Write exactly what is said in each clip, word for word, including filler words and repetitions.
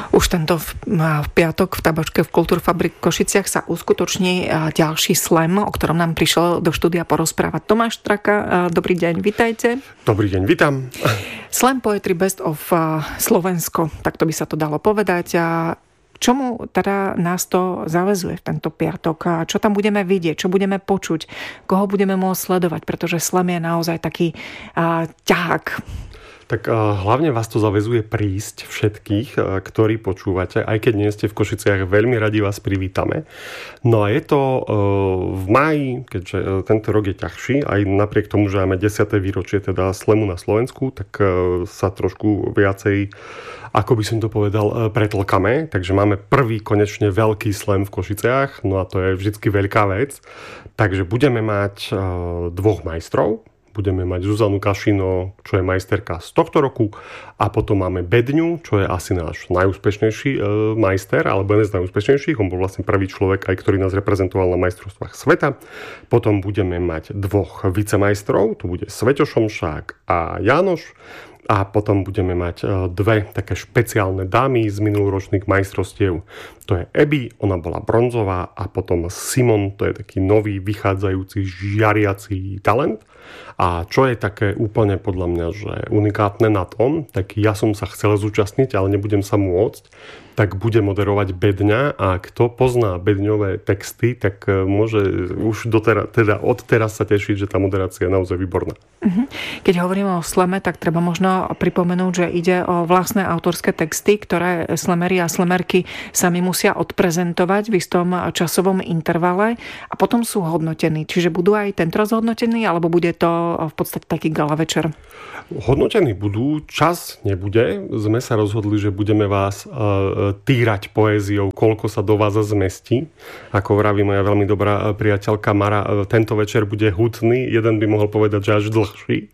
Už tento v, v piatok v Tabačke v Kultúrfabrik v Košiciach sa uskutoční ďalší slam, o ktorom nám prišiel do štúdia porozprávať Tomáš Straka. Dobrý deň, vitajte. Dobrý deň, vitam. Slam Poetry Best of Slovensko, tak to by sa to dalo povedať. A čomu teda nás to zaväzuje v tento piatok? A čo tam budeme vidieť? Čo budeme počuť? Koho budeme môcť sledovať? Pretože slam je naozaj taký uh, ťahák. Tak uh, hlavne vás to zaväzuje prísť všetkých, uh, ktorí počúvate, aj keď nie ste v Košiciach, veľmi radi vás privítame. No a je to uh, v máji, keďže uh, tento rok je ťažší, aj napriek tomu, že máme desiate výročie teda slamu na Slovensku, tak uh, sa trošku viacej, ako by som to povedal, uh, pretlkame. Takže máme prvý konečne veľký slam v Košiciach, no a to je vždycky veľká vec. Takže budeme mať uh, dvoch majstrov. Budeme mať Zuzanu Kašino, čo je majsterka z tohto roku, a potom máme Bedňu, čo je asi náš najúspešnejší e, majster, alebo jeden z najúspešnejších. On bol vlastne prvý človek, aj ktorý nás reprezentoval na majstrovstvách sveta. Potom budeme mať dvoch vicemajstrov, to bude Sveťo Šomšák a Jánoš. A potom budeme mať dve také špeciálne dámy z minuloročných majstrovstiev. To je Ebi, ona bola bronzová, a potom Simon, to je taký nový, vychádzajúci, žiariaci talent. A čo je také úplne podľa mňa, že unikátne na tom, tak ja som sa chcel zúčastniť, ale nebudem sa môcť, tak bude moderovať Bedňa, a kto pozná Bedňové texty, tak môže už dotera, teda od teraz sa tešiť, že tá moderácia je naozaj výborná. Keď hovoríme o slame, tak treba možno pripomenúť, že ide o vlastné autorské texty, ktoré slamery a slamerky sami musia odprezentovať v istom časovom intervale a potom sú hodnotení. Čiže budú aj tento raz hodnotení, alebo bude to v podstate taký gala večer? Hodnotení budú, čas nebude. Sme sa rozhodli, že budeme vás uh, týrať poéziou, koľko sa do vás zmestí. Ako vraví moja veľmi dobrá priateľka Mara, uh, tento večer bude hutný, jeden by mohol povedať, že až dlhší.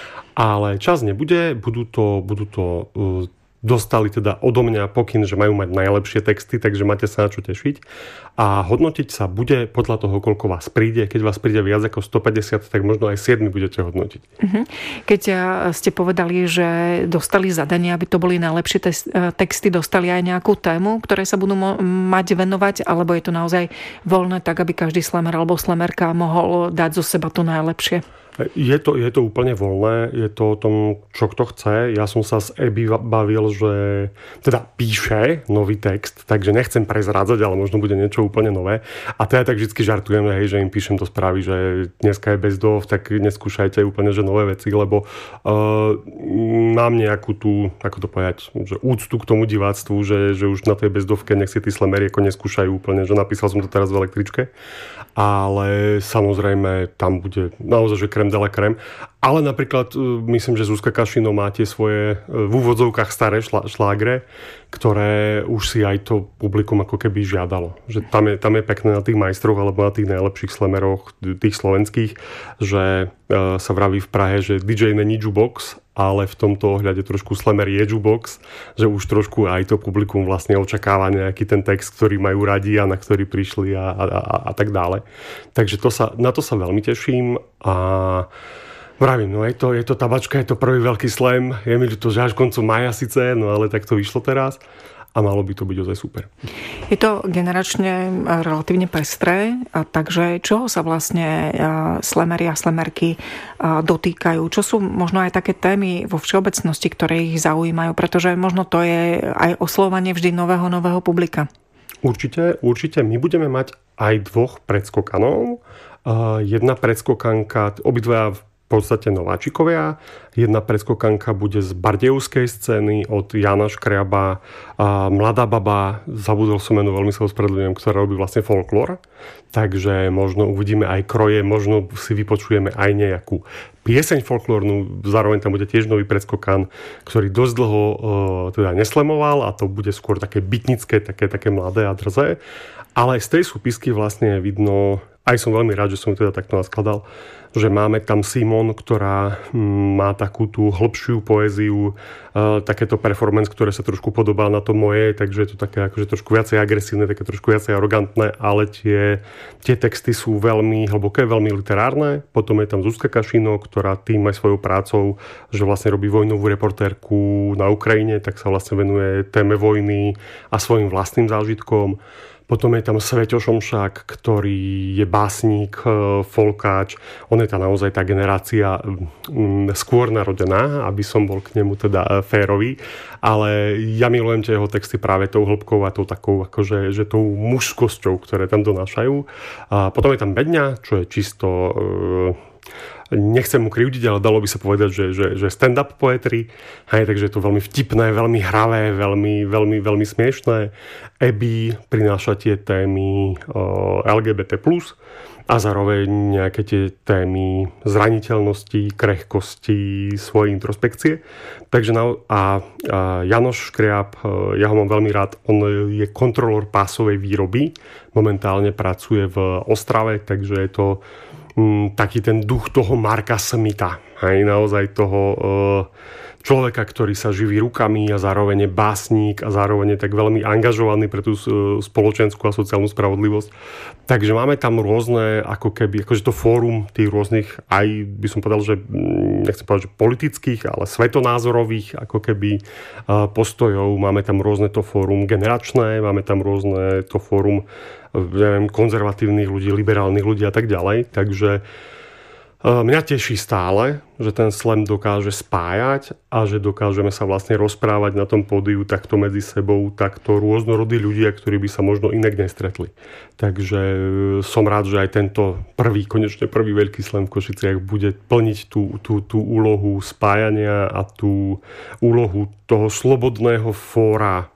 Ale čas nebude, budú to, budú to uh, dostali teda odo mňa pokyn, že majú mať najlepšie texty, takže máte sa na čo tešiť. A hodnotiť sa bude podľa toho, koľko vás príde. Keď vás príde viac ako stopäťdesiat, tak možno aj sedem budete hodnotiť. Keď ste povedali, že dostali zadanie, aby to boli najlepšie texty, dostali aj nejakú tému, ktoré sa budú mať venovať, alebo je to naozaj voľné, tak aby každý slamer alebo slamerka mohol dať zo seba to najlepšie? Je to, je to úplne voľné, je to o tom, čo kto chce. Ja som sa s Ebi bavil, že teda píše nový text, takže nechcem prezrádzať, ale možno bude niečo úplne nové. A to ja tak vždy žartujem, hej, že im píšem to správy, že dneska je bez dov, tak neskúšajte úplne že nové veci, lebo uh, mám nejakú tú, ako to povedať, že úctu k tomu diváctvu, že, že už na tej bezdovke nech si tí slamery ako neskúšajú úplne, že napísal som to teraz v električke. Ale samozrejme tam bude naozaj, že krem de la krem. Ale napríklad myslím, že Zuzka Kašino má tie svoje v úvodzovkách staré šla, šlágre, ktoré už si aj to publikum ako keby žiadalo. Že tam je, tam je pekné na tých majstroch alebo na tých najlepších slameroch, tých slovenských, že e, sa vraví v Prahe, že dý džej není jukebox, ale v tomto ohľade trošku slamer je jukebox, že už trošku aj to publikum vlastne očakáva nejaký ten text, ktorý majú radi a na ktorý prišli a, a, a, a tak dále. Takže to sa, na to sa veľmi teším a vravím, no je to, je to Tabačka, je to prvý veľký slam, je mi to, že až koncom mája síce, no ale tak to vyšlo teraz a malo by to byť ozaj super. Je to generačne relatívne pestré, a takže čoho sa vlastne slamery a slamerky dotýkajú? Čo sú možno aj také témy vo všeobecnosti, ktoré ich zaujímajú? Pretože možno to je aj oslovanie vždy nového, nového publika. Určite, určite. My budeme mať aj dvoch predskokanov. Jedna predskokanka, obidvaja v podstate nováčikovia. Jedna predskokanka bude z bardejovskej scény od Jana Škriaba, a mladá baba, zabudol som meno, veľmi sa ospravedlňujem, ktorá robí vlastne folklór. Takže možno uvidíme aj kroje, možno si vypočujeme aj nejakú pieseň folklórnu, zároveň tam bude tiež nový predskokan, ktorý dosť dlho uh, teda neslemoval, a to bude skôr také bytnické, také, také mladé a drzé. Ale z tej súpisky vlastne je vidno aj som veľmi rád, že som ju teda takto naskladal, že máme tam Simon, ktorá má takú tú hĺbšiu poéziu, takéto performance, ktoré sa trošku podobá na to moje, takže je to také akože trošku viacej agresívne, také trošku viacej arogantné, ale tie, tie texty sú veľmi hlboké, veľmi literárne. Potom je tam Zuzka Kašino, ktorá tým aj svojou prácou, že vlastne robí vojnovú reportérku na Ukrajine, tak sa vlastne venuje téme vojny a svojim vlastným zážitkom. Potom je tam Sveťo Šomšák, ktorý je básnik, folkáč. On je tá naozaj tá generácia skôr narodená, aby som bol k nemu teda férový. Ale ja milujem tie jeho texty práve tou hĺbkou a tou takou, akože, že tou mužskosťou, ktoré tam donášajú. A potom je tam Bedňa, čo je čisto... Nechcem mu krivdiť, ale dalo by sa povedať, že, že, že stand-up poetry. Hej, takže je to veľmi vtipné, veľmi hravé, veľmi, veľmi, veľmi smiešné. Ebi prináša tie témy el gé bé té plus a zároveň nejaké tie témy zraniteľnosti, krehkosti, svojej introspekcie. Takže na, a, a Janoš Škriab, ja ho mám veľmi rád, on je kontrolór pásovej výroby, momentálne pracuje v Ostrave, takže je to taký ten duch toho Marka Smitha, hej, naozaj toho človeka, ktorý sa živí rukami a zároveň je básnik a zároveň je tak veľmi angažovaný pre tú spoločenskú a sociálnu spravodlivosť. Takže máme tam rôzne, ako keby, akože to fórum tých rôznych, aj by som povedal, že nechcem povedať, že politických, ale svetonázorových, ako keby postojov. Máme tam rôzne to fórum generačné, máme tam rôzne to fórum neviem, konzervatívnych ľudí, liberálnych ľudí a tak ďalej. Takže mňa teší stále, že ten slam dokáže spájať a že dokážeme sa vlastne rozprávať na tom pódiu takto medzi sebou, takto rôznorodí ľudia, ktorí by sa možno inak nestretli. Takže som rád, že aj tento prvý, konečne prvý veľký slam v Košiciach bude plniť tú, tú, tú úlohu spájania a tú úlohu toho slobodného fóra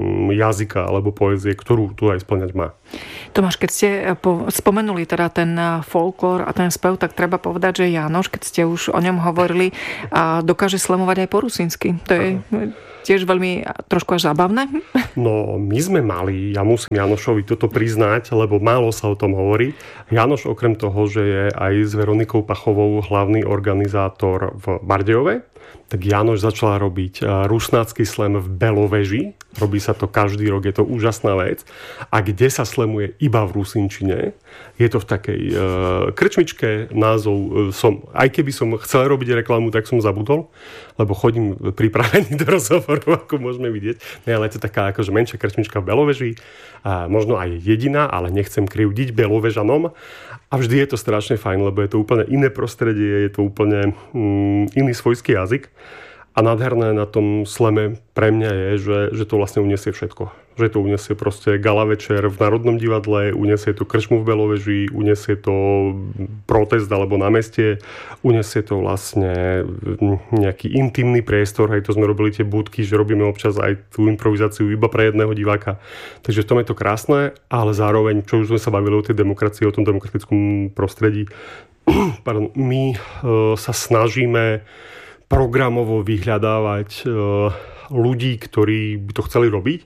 jazyka alebo poézie, ktorú tu aj spĺňať má. Tomáš, keď ste spomenuli teda ten folklór a ten spev, tak treba povedať, že Jánoš, keď ste už o ňom hovorili, dokáže slamovať aj po rusínsky. To je tiež veľmi trošku až zábavné. No, my sme mali, ja musím Janošovi toto priznať, lebo málo sa o tom hovorí. Janoš okrem toho, že je aj s Veronikou Pachovou hlavný organizátor v Bardejove, tak Janoš začala robiť rusnácky slam v Beloveži. Robí sa to každý rok, je to úžasná vec. A kde sa slamuje iba v rusínčine. Je to v takej uh, krčmičke, názov uh, som, aj keby som chcel robiť reklamu, tak som zabudol, lebo chodím pripravený do rozhovorov, ako môžeme vidieť. Ne, ale je to taká akože menšia krčmička v Beloveži. Uh, možno aj jediná, ale nechcem krivdiť Belovežanom. A vždy je to strašne fajn, lebo je to úplne iné prostredie, je to úplne um, iný svojský jazyk. A nádherné na tom sleme pre mňa je, že, že to vlastne uniesie všetko. Že to uniesie proste gala večer v Národnom divadle, uniesie to krčmu v Beloveži, uniesie to protest alebo námestie, uniesie to vlastne nejaký intimný priestor, hej, to sme robili tie budky, že robíme občas aj tú improvizáciu iba pre jedného diváka. Takže v tom je to krásne, ale zároveň, čo už sme sa bavili o tej demokracii, o tom demokratickom prostredí, pardon, my uh, sa snažíme programovo vyhľadávať e, ľudí, ktorí by to chceli robiť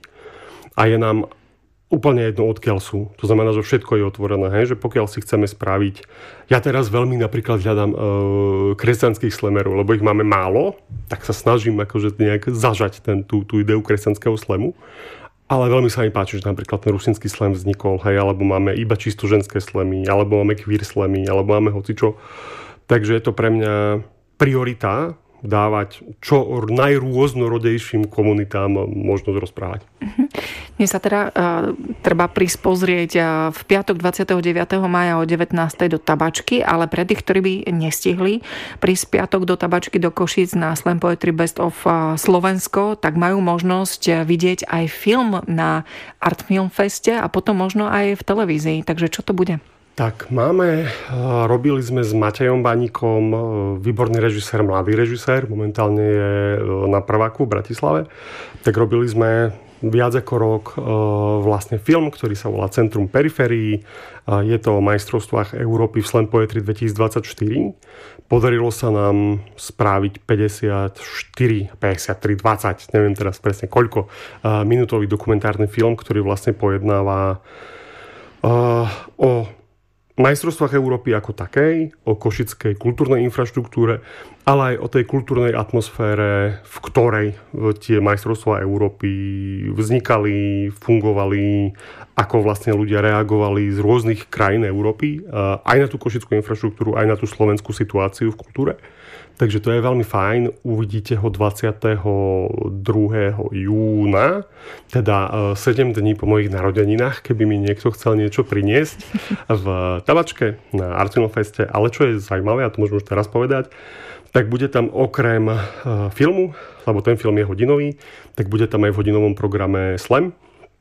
a je nám úplne jedno, odkiaľ sú. To znamená, že všetko je otvorené, hej? Že pokiaľ si chceme spraviť... Ja teraz veľmi napríklad hľadám e, kresťanských slemerov, lebo ich máme málo, tak sa snažím akože nejak zažať ten, tú, tú ideu kresťanského slemu. Ale veľmi sa mi páči, že napríklad ten rusínsky slam vznikol, hej? Alebo máme iba čisto ženské slemy, alebo máme queer slemy, alebo máme hocičo. Takže je to pre mňa priorita dávať čo najrôznorodejším komunitám možnosť rozprávať. Mne sa teda uh, treba prísť pozrieť uh, v piatok dvadsiateho deviateho mája o devätnástej do Tabačky, ale pre tých, ktorí by nestihli prísť piatok do Tabačky do Košíc na Slam Poetry Best of uh, Slovensko, tak majú možnosť uh, vidieť aj film na Art Film Feste a potom možno aj v televízii. Takže čo to bude? Tak máme, robili sme s Matejom Baníkom, výborný režisér, mladý režisér, momentálne je na prváku v Bratislave. Tak robili sme viac ako rok vlastne film, ktorý sa volá Centrum periférií. Je to o majstrovstvách Európy v Slam Poetry dvetisícdvadsaťštyri. Podarilo sa nám spraviť päťdesiatštyri, päťdesiattri, dvadsať, neviem teraz presne koľko, minútový dokumentárny film, ktorý vlastne pojednáva o majstrovstvách Európy ako takej, o košickej kultúrnej infraštruktúre, ale aj o tej kultúrnej atmosfére, v ktorej tie majstrovstvá Európy vznikali, fungovali, ako vlastne ľudia reagovali z rôznych krajín Európy, aj na tú košickú infraštruktúru, aj na tú slovenskú situáciu v kultúre. Takže to je veľmi fajn. Uvidíte ho dvadsiateho druhého júna, teda sedem dní po mojich narodeninách, keby mi niekto chcel niečo priniesť v Tabačke na Arcinofeste. Ale čo je zaujímavé, a to môžem už teraz povedať, tak bude tam okrem filmu, lebo ten film je hodinový, tak bude tam aj v hodinovom programe Slam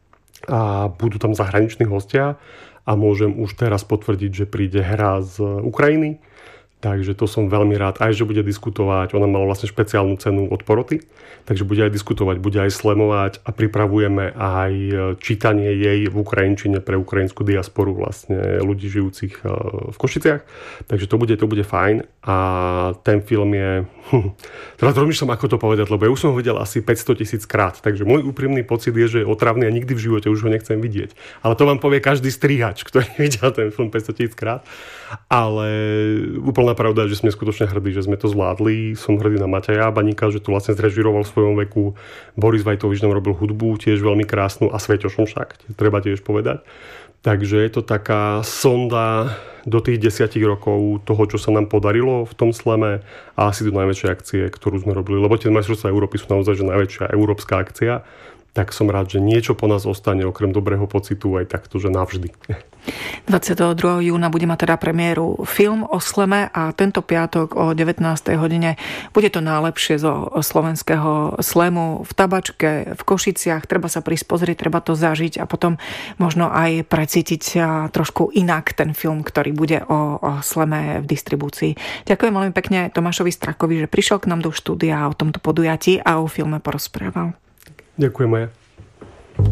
a budú tam zahraniční hostia a môžem už teraz potvrdiť, že príde hra z Ukrajiny. Takže to som veľmi rád. Aj, že bude diskutovať, ona mala vlastne špeciálnu cenu od poroty, takže bude aj diskutovať, bude aj slamovať a pripravujeme aj čítanie jej v ukrajinčine pre ukrajinskú diasporu vlastne ľudí žijúcich v Košiciach. Takže to bude, to bude fajn. A ten film je... Teraz rozmýšľam, ako to povedať, lebo ja už som ho videl asi päťstotisíc krát. Takže môj úprimný pocit je, že je otravný a nikdy v živote už ho nechcem vidieť. Ale to vám povie každý strihač, ktorý videl ten film päťstotisíc krát. Ale úplná pravda je, že sme skutočne hrdí, že sme to zvládli. Som hrdý na Mateja Baníka, že to vlastne zrežiroval v svojom veku. Boris Vajtovič nám robil hudbu, tiež veľmi krásnu, a Sveťošom však, treba tiež povedať. Takže je to taká sonda do tých desiatich rokov toho, čo sa nám podarilo v tom slame, a asi do najväčšej akcie, ktorú sme robili. Lebo tie majstrovstvá Európy sú naozaj že najväčšia európska akcia. Tak som rád, že niečo po nás ostane okrem dobrého pocitu aj takto, že navždy. dvadsiateho druhého júna bude mať teda premiéru film o sleme a tento piatok o devätnástej hodine bude to najlepšie zo slovenského slemu v Tabačke, v Košiciach. Treba sa prísť pozrieť, treba to zažiť a potom možno aj precítiť trošku inak ten film, ktorý bude o, o sleme v distribúcii. Ďakujem veľmi pekne Tomášovi Strakovi, že prišiel k nám do štúdia a o tomto podujatí a o filme porozprával. Ďakujem aj.